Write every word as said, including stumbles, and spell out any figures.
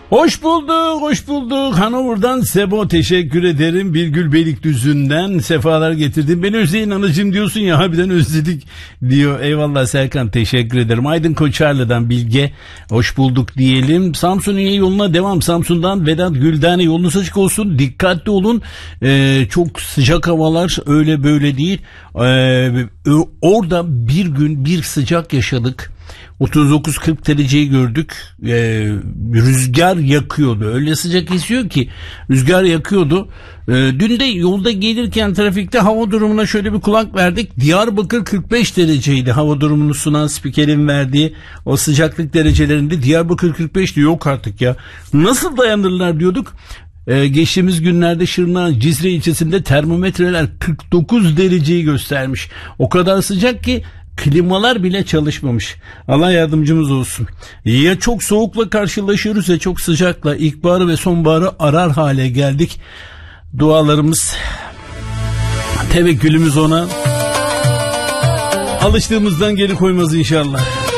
Hoş bulduk, hoş bulduk. Hanover'dan Sebo, teşekkür ederim. Birgül Beylikdüzü'nden sefalar getirdin. Beni özleyin anacığım diyorsun ya, harbiden özledik diyor. Eyvallah Serkan, teşekkür ederim. Aydın Koçarlı'dan Bilge, hoş bulduk diyelim. Samsun iyi yoluna devam. Samsun'dan Vedat Güldane, yolunuz açık olsun. Dikkatli olun. Ee, çok sıcak havalar, öyle böyle değil. Ee, orada bir gün bir sıcak yaşadık. otuz dokuz kırk dereceyi gördük. Ee, rüzgar yakıyordu. Öyle sıcak esiyor ki rüzgar yakıyordu. Ee, dün de yolda gelirken trafikte hava durumuna şöyle bir kulak verdik. Diyarbakır kırk beş dereceydi. Hava durumunu sunan spikerin verdiği o sıcaklık derecelerinde Diyarbakır kırk beşti. Yok artık ya. Nasıl dayanırlar diyorduk. Ee, geçtiğimiz günlerde Şırnak'ın Cizre ilçesinde termometreler kırk dokuz dereceyi göstermiş. O kadar sıcak ki klimalar bile çalışmamış. Allah yardımcımız olsun. Ya çok soğukla karşılaşıyoruz ya çok sıcakla. İlkbaharı ve sonbaharı arar hale geldik. Dualarımız, tevekkülümüz ona. Alıştığımızdan geri koymaz inşallah.